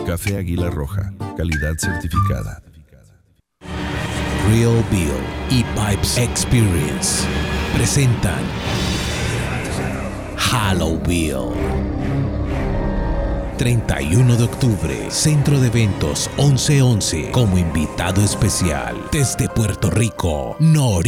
Café Águila Roja, calidad certificada. Real Bill y Pipes Experience presentan Halo Bill. 31 de octubre, Centro de Eventos 1111, como invitado especial desde Puerto Rico, Nori.